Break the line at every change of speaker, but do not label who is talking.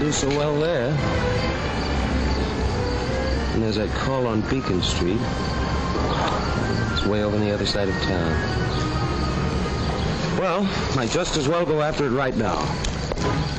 do so well there. And there's that call on Beacon Street. It's way over on the other side of town. Well, might just as well go after it right now.